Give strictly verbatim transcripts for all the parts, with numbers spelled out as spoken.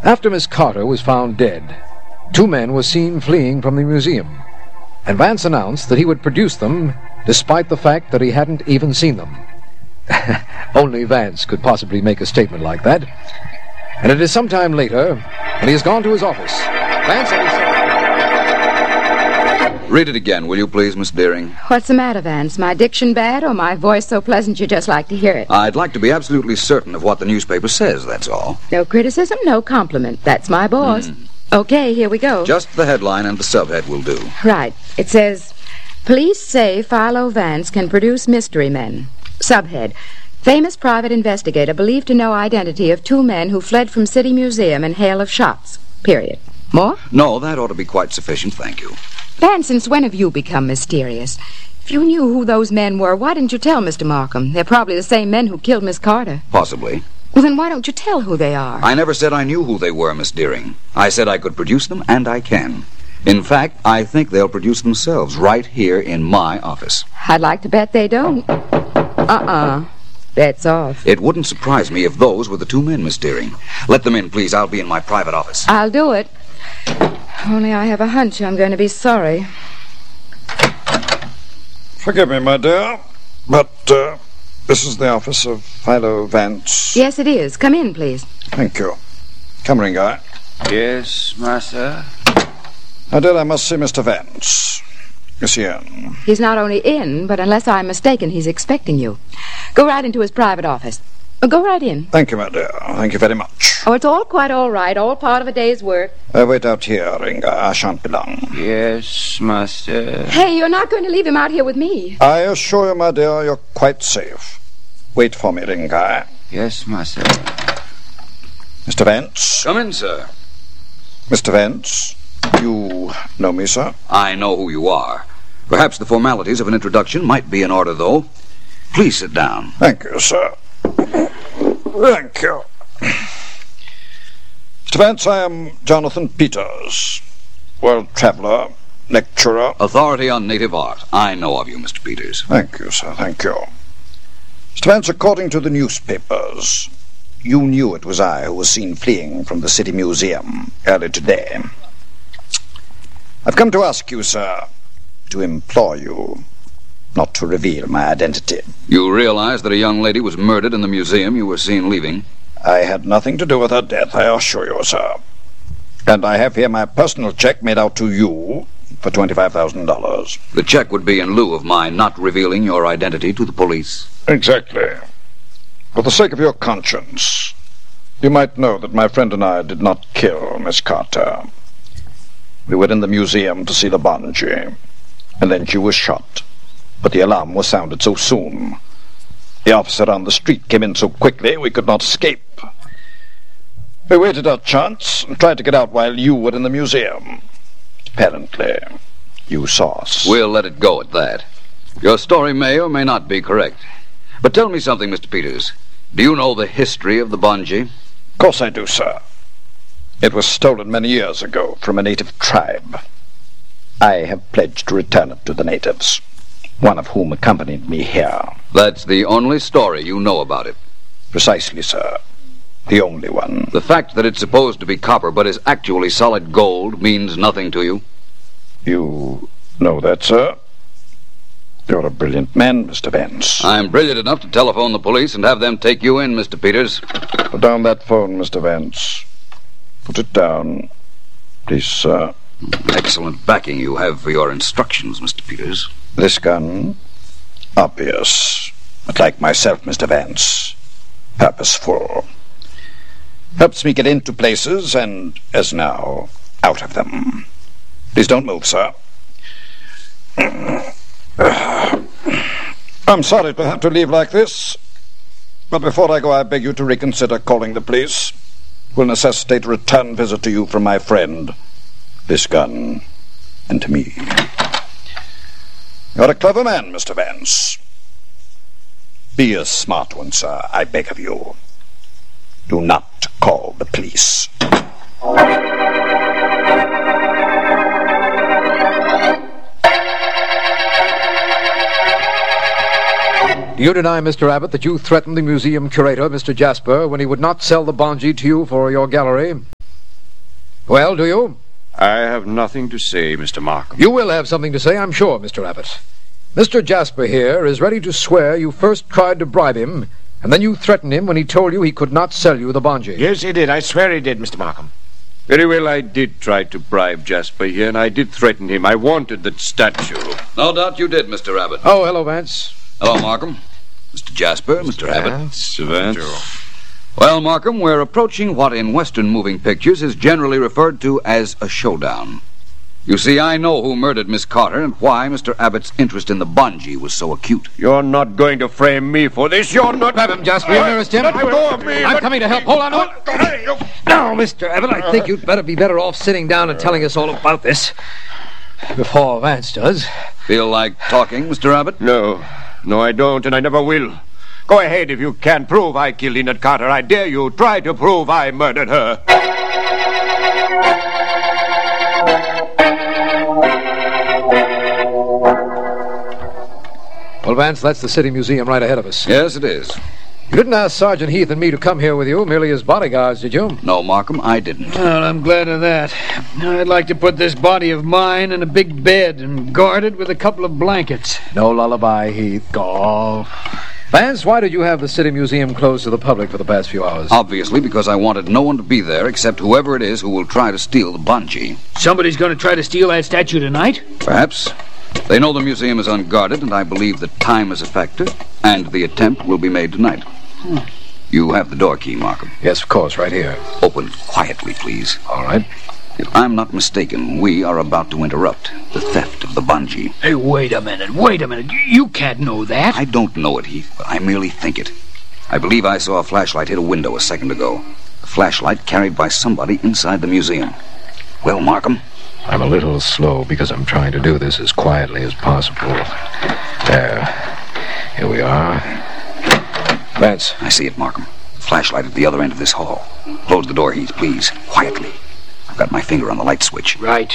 After Miss Carter was found dead, two men were seen fleeing from the museum, and Vance announced that he would produce them despite the fact that he hadn't even seen them. Only Vance could possibly make a statement like that. And it is some time later, when he has gone to his office. Vance and his... Read it again, will you please, Miss Deering? What's the matter, Vance? My diction bad, or my voice so pleasant you just like to hear it? I'd like to be absolutely certain of what the newspaper says, that's all. No criticism, no compliment. That's my boss. Mm. Okay, here we go. Just the headline and the subhead will do. Right. It says, Police say Philo Vance can produce mystery men. Subhead, famous private investigator believed to know identity of two men who fled from City Museum in hail of shots. Period. More? No, that ought to be quite sufficient, thank you. Vance, since when have you become mysterious? If you knew who those men were, why didn't you tell Mister Markham? They're probably the same men who killed Miss Carter. Possibly. Well, then why don't you tell who they are? I never said I knew who they were, Miss Deering. I said I could produce them, and I can. In fact, I think they'll produce themselves right here in my office. I'd like to bet they don't. Uh-uh. Bet's off. It wouldn't surprise me if those were the two men, Miss Deering. Let them in, please. I'll be in my private office. I'll do it. Only I have a hunch I'm going to be sorry. Forgive me, my dear, but uh, this is the office of Philo Vance. Yes, it is. Come in, please. Thank you. Come, Ringo. Yes, master. My dear, I must see Mister Vance. Is he in? He's not only in, but unless I'm mistaken, he's expecting you. Go right into his private office. Go right in. Thank you, my dear. Thank you very much. Oh, it's all quite all right. All part of a day's work. Uh, wait out here, Ringo. I shan't be long. Yes, master. Hey, you're not going to leave him out here with me. I assure you, my dear, you're quite safe. Wait for me, Ringo. Yes, master. Mister Vance? Come in, sir. Mister Vance, you know me, sir? I know who you are. Perhaps the formalities of an introduction might be in order, though. Please sit down. Thank you, sir. Thank you. Mister Vance, I am Jonathan Peters, world traveler, lecturer. Authority on native art. I know of you, Mister Peters. Thank you, sir, thank you. Mister Vance, according to the newspapers, you knew it was I who was seen fleeing from the City Museum early today. I've come to ask you, sir, to implore you not to reveal my identity. You realize that a young lady was murdered in the museum you were seen leaving? I had nothing to do with her death, I assure you, sir. And I have here my personal check made out to you for twenty-five thousand dollars. The check would be in lieu of my not revealing your identity to the police. Exactly. For the sake of your conscience, you might know that my friend and I did not kill Miss Carter. We were in the museum to see the bungee, and then she was shot. But the alarm was sounded so soon. The officer on the street came in so quickly we could not escape. We waited our chance and tried to get out while you were in the museum. Apparently, you saw us. We'll let it go at that. Your story may or may not be correct. But tell me something, Mister Peters. Do you know the history of the bungee? Of course I do, sir. It was stolen many years ago from a native tribe. I have pledged to return it to the natives, one of whom accompanied me here. That's the only story you know about it? Precisely, sir. The only one. The fact that it's supposed to be copper but is actually solid gold means nothing to you? You know that, sir? You're a brilliant man, Mister Vance. I'm brilliant enough to telephone the police and have them take you in, Mister Peters. Put down that phone, Mister Vance. Put it down, please, sir. Excellent backing you have for your instructions, Mister Peters. This gun? Obvious. But like myself, Mister Vance, purposeful. Helps me get into places and, as now, out of them. Please don't move, sir. I'm sorry to have to leave like this, but before I go, I beg you to reconsider calling the police. It will necessitate a return visit to you from my friend, this gun, and to me. You're a clever man, Mister Vance. Be a smart one, sir, I beg of you. Do not call the police. Do you deny, Mister Abbott, that you threatened the museum curator, Mister Jasper, when he would not sell the bungee to you for your gallery? Well, do you? I have nothing to say, Mister Markham. You will have something to say, I'm sure, Mister Abbott. Mister Jasper here is ready to swear you first tried to bribe him, and then you threatened him when he told you he could not sell you the Bonji. Yes, he did. I swear he did, Mister Markham. Very well, I did try to bribe Jasper here, and I did threaten him. I wanted that statue. No doubt you did, Mister Abbott. Oh, hello, Vance. Hello, Markham. Mister Jasper, Mister Abbott. Mister Vance. Well, Markham, we're approaching what in Western moving pictures is generally referred to as a showdown. You see, I know who murdered Miss Carter and why Mister Abbott's interest in the Bonji was so acute. You're not going to frame me for this. You're not... Grab him, Jasper. You're nearest him. Let go of me. I'm coming to help. Hold on to it. Now, Mister Abbott, I think you'd better be better off sitting down and telling us all about this before Vance does. Feel like talking, Mister Abbott? No. No, I don't, and I never will. Go ahead if you can prove I killed Enid Carter. I dare you. Try to prove I murdered her. Well, Vance, that's the City Museum right ahead of us. Yes, it is. You didn't ask Sergeant Heath and me to come here with you, merely as bodyguards, did you? No, Markham, I didn't. Well, I'm glad of that. I'd like to put this body of mine in a big bed and guard it with a couple of blankets. No lullaby, Heath. Golf. Vance, why did you have the City Museum closed to the public for the past few hours? Obviously, because I wanted no one to be there except whoever it is who will try to steal the Bonji. Somebody's going to try to steal that statue tonight? Perhaps. They know the museum is unguarded, and I believe that time is a factor, and the attempt will be made tonight. Hmm. You have the door key, Markham. Yes, of course, right here. Open quietly, please. All right. If I'm not mistaken, we are about to interrupt the theft of the Bonji. Hey, wait a minute, wait a minute. You can't know that. I don't know it, Heath, but I merely think it. I believe I saw a flashlight hit a window a second ago. A flashlight carried by somebody inside the museum. Well, Markham? I'm a little slow because I'm trying to do this as quietly as possible. There. Here we are. Vance. I see it, Markham. Flashlight at the other end of this hall. Close the door, Heath, please. Quietly. I've got my finger on the light switch. Right.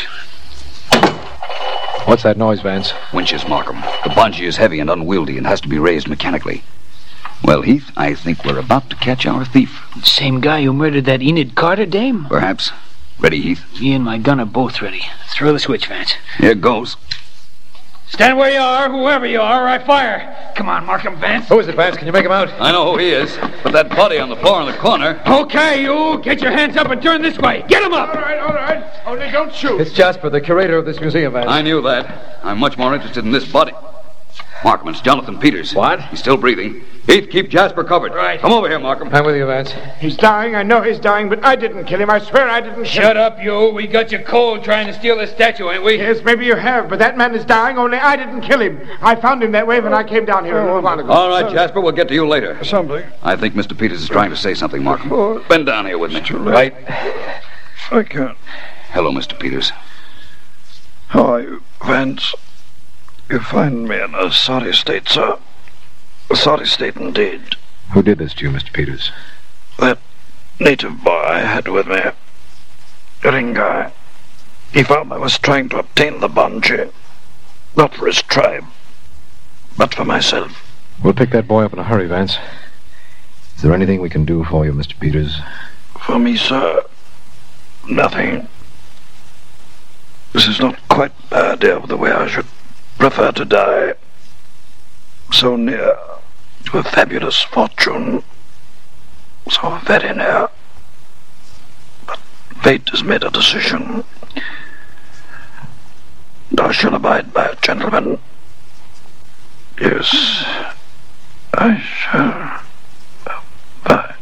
What's that noise, Vance? Winches, Markham. The Bonji is heavy and unwieldy and has to be raised mechanically. Well, Heath, I think we're about to catch our thief. Same guy who murdered that Enid Carter dame? Perhaps. Ready, Heath? Me and my gun are both ready. Throw the switch, Vance. Here goes. Stand where you are, whoever you are, or I fire. Come on, Markham, Vance. Who is it, Vance? Can you make him out? I know who he is. But that body on the floor in the corner... Okay, you. Get your hands up and turn this way. Get him up. All right, all right. Only don't shoot. It's Jasper, the curator of this museum, Vance. I knew that. I'm much more interested in this body. Markham, it's Jonathan Peters. What? He's still breathing. Heath, keep Jasper covered. Right. Come over here, Markham. I'm with you, Vance. He's dying. I know he's dying, but I didn't kill him. I swear I didn't kill Shut him. up, you. We got you cold trying to steal this statue, ain't we? Yes, maybe you have, but that man is dying, only I didn't kill him. I found him that way when I came down here a little while ago. All right, Jasper, we'll get to you later. Something. I think Mister Peters is trying to say something, Markham. Oh. Bend down here with me. Right. I can't. Hello, Mister Peters. How are you, Vance? You find me in a sorry state, sir. A sorry state indeed. Who did this to you, Mister Peters? That native boy I had with me, Ringai. He found I was trying to obtain the Bonji. Not for his tribe, but for myself. We'll pick that boy up in a hurry, Vance. Is there anything we can do for you, Mister Peters? For me, sir, nothing. This is not quite the idea of the way I should prefer to die. So near to a fabulous fortune. So very near. But fate has made a decision. And I shall abide by it, gentlemen. Yes, I shall abide.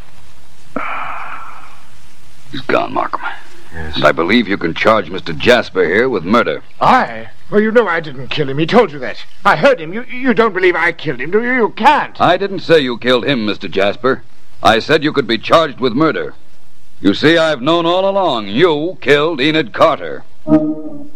He's gone, Markham. Yes. And I believe you can charge Mister Jasper here with murder. I? Well, you know I didn't kill him. He told you that. I heard him. You you don't believe I killed him, do you? You can't. I didn't say you killed him, Mister Jasper. I said you could be charged with murder. You see, I've known all along you killed Enid Carter.